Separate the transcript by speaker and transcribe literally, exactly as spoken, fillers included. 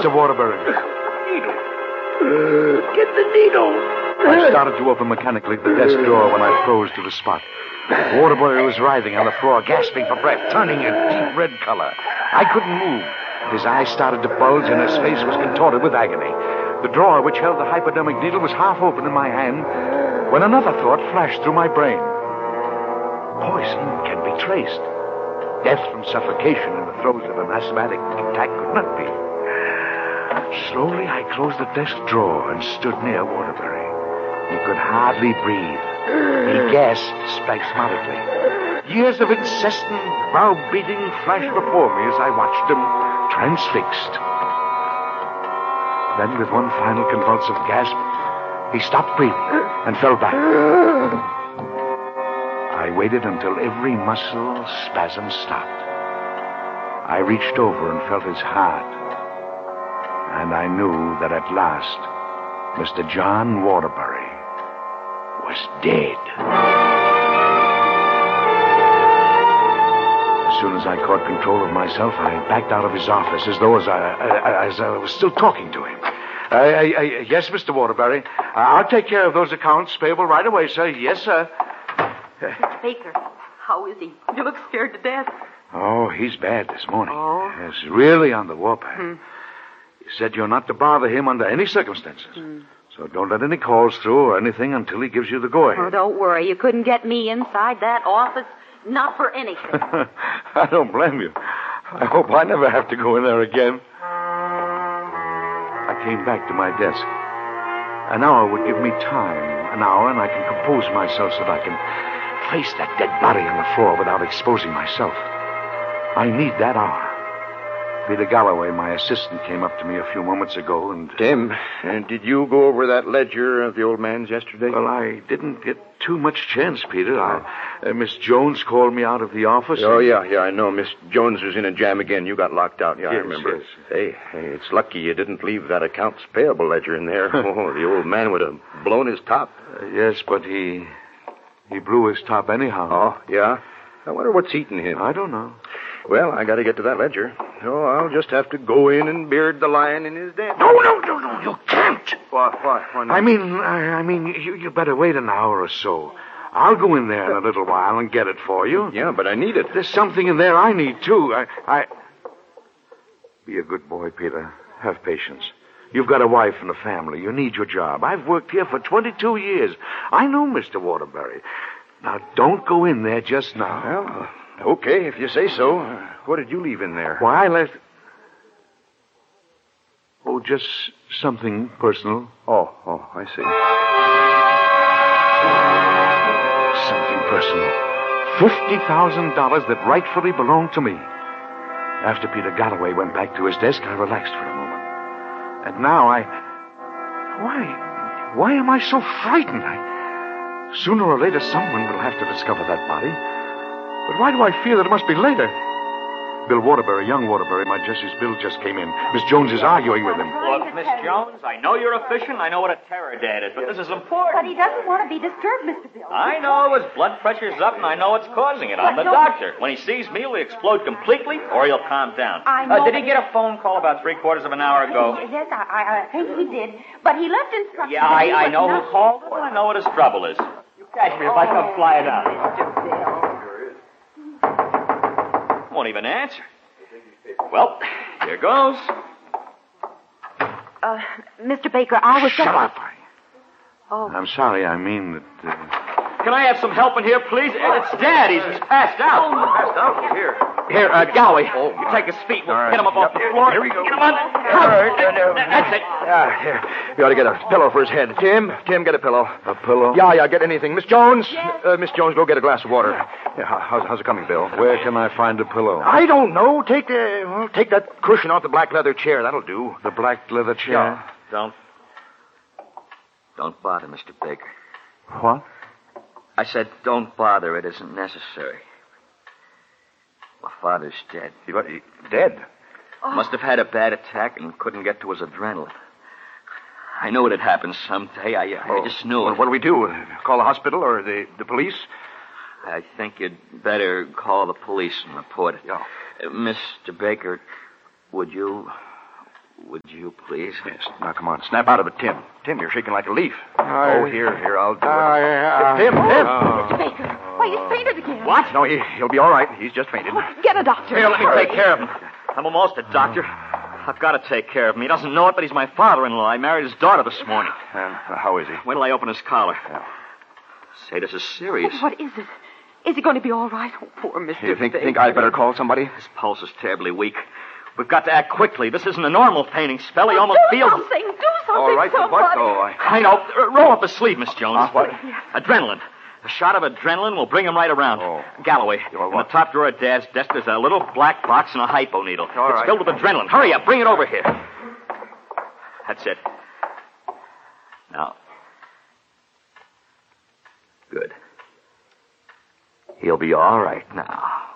Speaker 1: Mister Waterbury.
Speaker 2: Needle. Uh, get the needle.
Speaker 1: I started to open mechanically the desk door when I froze to the spot. Waterbury was writhing on the floor, gasping for breath, turning a deep red color. I couldn't move. His eyes started to bulge, and his face was contorted with agony. The drawer which held the hypodermic needle was half open in my hand when another thought flashed through my brain. Poison can be traced. Death from suffocation in the throes of an asthmatic attack could not be. Slowly, I closed the desk drawer and stood near Waterbury. He could hardly breathe. He gasped spasmodically. Years of incessant, brow-beating flashed before me as I watched him transfixed. Then, with one final convulsive gasp, he stopped breathing and fell back. I waited until every muscle spasm stopped. I reached over and felt his heart. And I knew that at last, Mister John Waterbury was dead. As soon as I caught control of myself, I backed out of his office as though as I, as I was still talking to him. Uh, uh, uh, yes, Mister Waterbury. Uh, I'll take care of those accounts payable right away, sir. Yes, sir.
Speaker 3: Mister Baker, how is he? You look scared to death.
Speaker 1: Oh, he's bad this morning.
Speaker 3: Oh?
Speaker 1: Yes, really on the warpath.
Speaker 3: Hmm.
Speaker 1: He said you're not to bother him under any circumstances.
Speaker 3: Hmm.
Speaker 1: So don't let any calls through or anything until he gives you the go-ahead.
Speaker 3: Oh, don't worry. You couldn't get me inside that office. Not for anything.
Speaker 1: I don't blame you. I hope I never have to go in there again. I came back to my desk. An hour would give me time. An hour, and I can compose myself so that I can face that dead body on the floor without exposing myself. I need that hour. Peter Galloway, my assistant, came up to me a few moments ago and...
Speaker 4: Tim, uh, did you go over that ledger of the old man's yesterday?
Speaker 1: Well, I didn't get too much chance, Peter. I, uh, Miss Jones called me out of the office.
Speaker 4: Oh,
Speaker 1: and...
Speaker 4: yeah, yeah, I know. Miss Jones was in a jam again. You got locked out. Yeah,
Speaker 1: yes,
Speaker 4: I remember.
Speaker 1: Yes.
Speaker 4: Hey, hey, it's lucky you didn't leave that accounts payable ledger in there. Oh, the old man would have blown his top.
Speaker 1: Uh, yes, but he... he blew his top anyhow.
Speaker 4: Oh, yeah? I wonder what's eating him.
Speaker 1: I don't know.
Speaker 4: Well, I got to get to that ledger. Oh, I'll just have to go in and beard the lion in his den.
Speaker 1: No, no, no, no, you can't.
Speaker 4: What, what, why not?
Speaker 1: I mean, I, I mean, you, you better wait an hour or so. I'll go in there in a little while and get it for you.
Speaker 4: Yeah, but I need it.
Speaker 1: There's something in there I need, too. I, I... Be a good boy, Peter. Have patience. You've got a wife and a family. You need your job. I've worked here for twenty-two years. I know Mister Waterbury. Now, don't go in there just now.
Speaker 4: Well... Okay, if you say so. Uh, what did you leave in there?
Speaker 1: Why, I left... Oh, just something personal.
Speaker 4: Oh, oh, I see.
Speaker 1: Something personal. Fifty thousand dollars that rightfully belonged to me. After Peter Galloway went back to his desk, I relaxed for a moment. And now I... Why... Why am I so frightened? I... Sooner or later, someone will have to discover that body. But why do I feel that it must be later? Bill Waterbury, young Waterbury, my Jesse's Bill just came in. Miss Jones is arguing with him.
Speaker 5: Look, Miss Jones, I know you're efficient. I know what a terror dad is, but this is important.
Speaker 3: But he doesn't want to be disturbed, Mister Bill.
Speaker 5: I know his blood pressure's up, and I know what's causing it. I'm the doctor. When he sees me, he'll explode completely, or he'll calm down.
Speaker 3: I know.
Speaker 5: Uh, did he get a phone call about three quarters of an hour ago?
Speaker 3: Yes, I, I, I think he did. But he left instructions.
Speaker 5: Yeah, I, I know who called. Well, I know what his trouble is. You catch me if I come flying out.
Speaker 3: Mister Bill.
Speaker 5: Won't even answer. Well, here goes.
Speaker 3: Uh, Mister Baker, I was...
Speaker 1: Shut up. I...
Speaker 3: Oh.
Speaker 1: I'm sorry, I mean that... Uh...
Speaker 5: Can I have some help in here, please? It's Dad. He's, he's passed out.
Speaker 4: Oh, passed out? Here.
Speaker 5: Here, uh, Galloway.
Speaker 4: Oh,
Speaker 5: you take his feet. We'll
Speaker 4: right.
Speaker 5: get him up
Speaker 4: Yep.
Speaker 5: off the floor.
Speaker 4: Here we go.
Speaker 5: Get him on.
Speaker 4: All right.
Speaker 5: That's it.
Speaker 4: Yeah, here. You ought to get a pillow for his head. Tim, Tim, get a pillow.
Speaker 1: A pillow?
Speaker 4: Yeah, yeah, get anything. Miss Jones,
Speaker 3: Yes.
Speaker 4: uh, Miss Jones, go get a glass of water. Yeah, how- how's, how's it coming, Bill?
Speaker 1: Where can I find a pillow?
Speaker 4: I don't know. Take the, well, take that cushion off the black leather chair. That'll do.
Speaker 1: The black leather chair?
Speaker 4: Yeah.
Speaker 5: Don't. Don't bother, Mister Baker.
Speaker 1: What?
Speaker 5: I said, don't bother. It isn't necessary. My father's dead.
Speaker 4: He, what, he, dead?
Speaker 5: Must have had a bad attack and couldn't get to his adrenaline. I knew it had happened someday. I, I just knew
Speaker 4: Well,
Speaker 5: it.
Speaker 4: what do we do? Call the hospital or the, the police?
Speaker 5: I think you'd better call the police and report it.
Speaker 4: Yeah.
Speaker 5: Uh, Mister Baker, would you... Would you please?
Speaker 1: Yes. Now, come on. Snap out of it, Tim. Tim, you're shaking like a leaf.
Speaker 6: I-
Speaker 1: Oh, here, here, I'll do
Speaker 6: I- I-
Speaker 1: it. Tim, Tim!
Speaker 3: Mister Baker, why, he's fainted again.
Speaker 1: What? No, he, he'll be all right. He's just fainted.
Speaker 3: Get a doctor.
Speaker 5: Here, let me take care of him. I'm almost a doctor. I've got to take care of him. He doesn't know it, but he's my father-in-law. I married his daughter this morning.
Speaker 1: Uh, how is he?
Speaker 5: Wait till I open his collar.
Speaker 1: Yeah.
Speaker 5: Say, this is serious.
Speaker 3: What is it? Is he going to be all right? Oh, poor Mister
Speaker 1: You think,
Speaker 3: Baker.
Speaker 1: think I'd better call somebody?
Speaker 5: His pulse is terribly weak. We've got to act quickly. This isn't a normal fainting spell. He almost
Speaker 3: do
Speaker 5: feels...
Speaker 3: something. Do something.
Speaker 1: All right, but what,
Speaker 3: somebody.
Speaker 1: though? I...
Speaker 5: I know. R- roll up his sleeve, Miss Jones.
Speaker 1: Uh, what?
Speaker 5: Adrenaline. A shot of adrenaline will bring him right around.
Speaker 1: Oh.
Speaker 5: Galloway,
Speaker 1: Oh,
Speaker 5: in
Speaker 1: what?
Speaker 5: the top drawer of Dad's desk, there's a little black box and a hypo needle.
Speaker 1: All
Speaker 5: it's
Speaker 1: right.
Speaker 5: filled with adrenaline. Hurry up. Bring it over here. That's it. Now. Good. He'll be all right now.